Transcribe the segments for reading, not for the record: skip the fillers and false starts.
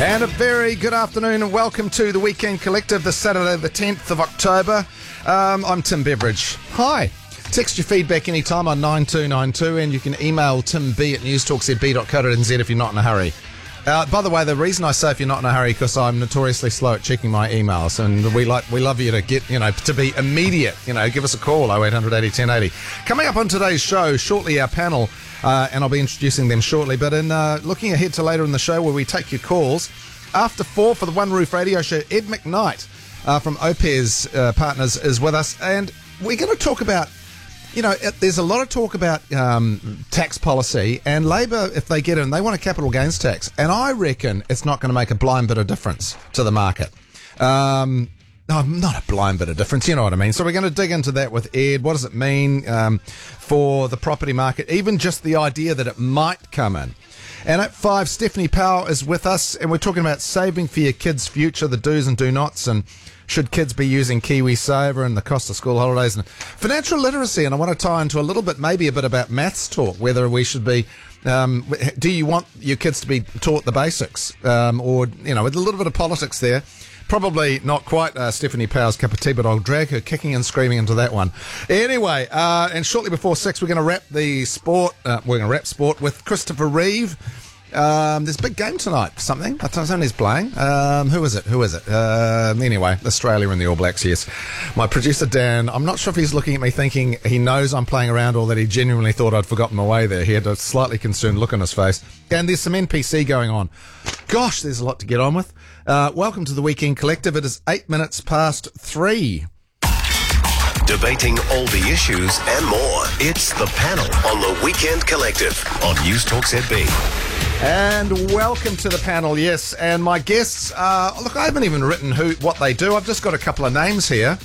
And a very good afternoon and welcome to the Weekend Collective, this Saturday the 10th of October. I'm Tim Beveridge. Hi. Text your feedback anytime on 9292 and you can email timb@newstalkzb.co.nz if you're not in a hurry. By the way, the reason I say if you're not in a hurry because I'm notoriously slow at checking my emails, and we love you to get, to be immediate. Give us a call, 0800 80 1080. Coming up on today's show, shortly our panel, and I'll be introducing them shortly, but in looking ahead to later in the show where we take your calls, after 4 for the One Roof Radio Show, Ed McKnight from Opes Partners is with us, and we're going to talk about, there's a lot of talk about tax policy, and Labor, if they get in, they want a capital gains tax, and I reckon it's not going to make a blind bit of difference to the market. No, not a blind bit of difference, you know what I mean. So we're going to dig into that with Ed. What does it mean for the property market? Even just the idea that it might come in. And at 5, Stephanie Powell is with us, and we're talking about saving for your kids' future, the do's and do nots, and should kids be using KiwiSaver and the cost of school holidays and financial literacy. And I want to tie into maybe a bit about maths talk, whether we should be, do you want your kids to be taught the basics? Or, with a little bit of politics there. Probably not quite Stephanie Powell's cup of tea, but I'll drag her kicking and screaming into that one. Anyway, and shortly before 6, we're going to wrap the sport. We're going to wrap sport with Christopher Reeve. There's a big game tonight. Something. I don't know who's playing. Who is it? Anyway, Australia and the All Blacks. Yes. My producer Dan. I'm not sure if he's looking at me thinking he knows I'm playing around or that he genuinely thought I'd forgotten my way there. He had a slightly concerned look on his face. And there's some NPC going on. Gosh, there's a lot to get on with. Welcome to the Weekend Collective. It is 8 minutes past 3. Debating all the issues and more. It's the panel on the Weekend Collective on News Talk ZB. And welcome to the panel, yes. And my guests, look, I haven't even written what they do. I've just got a couple of names here.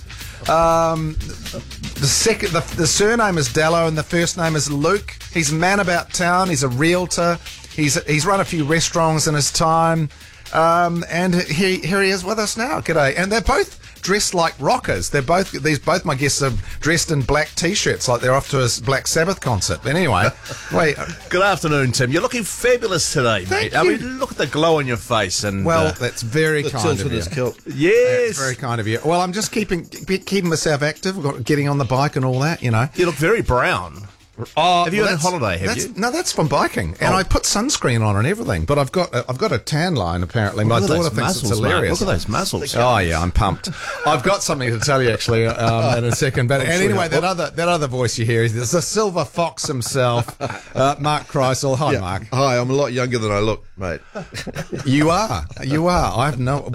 The surname is Dallow and the first name is Luke. He's a man about town. He's a realtor. He's run a few restaurants in his time. And here he is with us now. G'day. And they're both dressed like rockers. Both my guests are dressed in black T-shirts like they're off to a Black Sabbath concert. But anyway, wait. Good afternoon, Tim. You're looking fabulous today, mate. Thank you. I mean, look at the glow on your face. And that's very kind of you. Yes. That's very kind of you. Well, I'm just keeping myself active, getting on the bike and all that, You look very brown. Have you had a holiday? No, that's from biking, and I put sunscreen on and everything. But I've got a tan line apparently. My daughter thinks it's hilarious. Look at those muscles. Oh yeah, I'm pumped. I've got something to tell you actually in a second. But anyway, that other voice you hear is the silver fox himself, Mark Kreisel. Hi, Mark. Hi, I'm a lot younger than I look, mate. You are. I have no.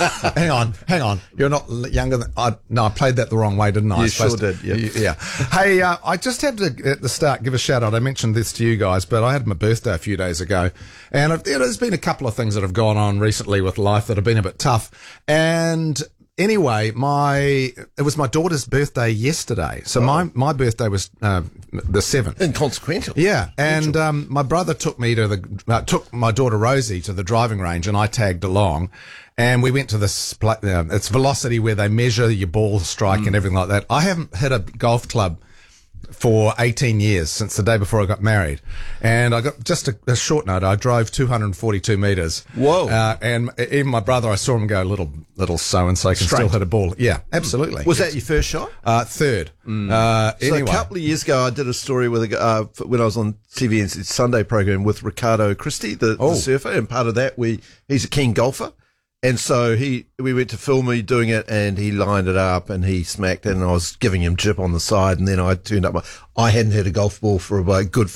Hang on. You're not younger than. No, I played that the wrong way, didn't I? You sure did. Yeah. Hey, I just had to at the start give a shout out. I mentioned this to you guys, but I had my birthday a few days ago, and there's been a couple of things that have gone on recently with life that have been a bit tough. And anyway, it was my daughter's birthday yesterday, so my birthday was the 7th. Inconsequential. Yeah, and my brother took me to took my daughter Rosie to the driving range, and I tagged along. And we went to this, it's Velocity, where they measure your ball strike and everything like that. I haven't hit a golf club for 18 years, since the day before I got married. And I got just a short note. I drove 242 metres. Whoa. And even my brother, I saw him go little so-and-so can still hit a ball. Yeah, absolutely. Was that your first shot? Third. So anyway. a couple of years ago, I did a story with when I was on TVN's Sunday program with Ricardo Christie, the surfer, and part of that, he's a keen golfer. And so we went to film me doing it, and he lined it up, and he smacked it, and I was giving him jip on the side, and then I turned up I hadn't hit a golf ball for about a good